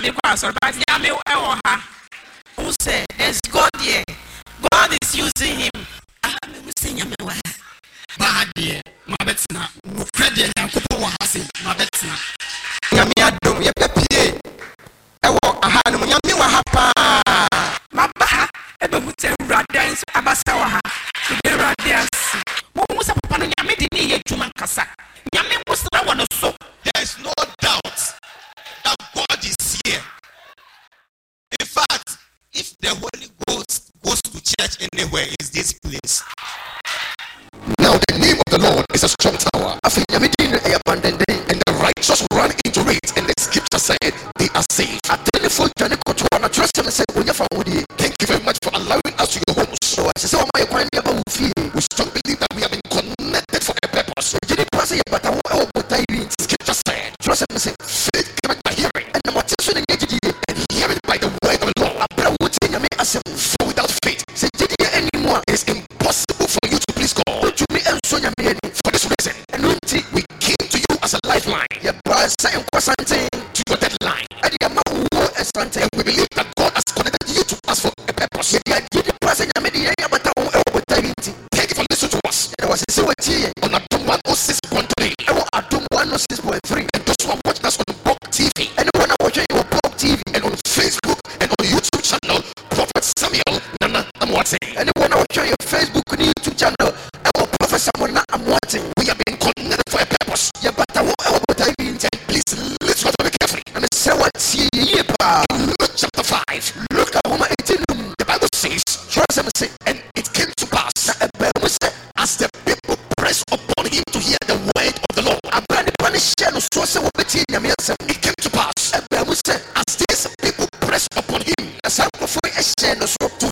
me pastor, but Yami Oha. Who said there's God here? God is using him. I'm saying Yami. Bad dear, my betina, credit and couple was my betina. Yami Adom, Yapia. I walk a hand when Yami Wahapa. Maba, ever put a radiance Abasawa. The radiance. What was a pan Yami didn't to Mankasa? Yami was the one of so. There is no doubt that God is here. In fact, if the Holy Ghost goes to church anywhere, is this place. Now the name of the Lord is a strong tower. And the righteous run into it. And the scripture said they are saved. Thank you very much for allowing us to your homes. We strongly believe that we have been connected for a purpose. Scripture said, faith cometh by hearing, and hearing by the word of the Lord. For without faith, it is impossible for you to please God. For this reason, we came to you as a lifeline to your deadline. And we believe that God has connected you to us for a purpose. Thank you for listening to us on Adom 106.3 and those who are watching us on Book TV and on Facebook and on YouTube channel Prophet Samuel Nana Amoate. Anyone watching your Facebook and YouTube channel, Prophet Samuel Nana Amoate. We have been connected for a purpose. Please listen very carefully. And say what Luke chapter 5. Look at Homa 18. The Bible says, and it came to pass as the people pressed upon him to hear the word of the Lord. It came to pass as these people pressed upon him to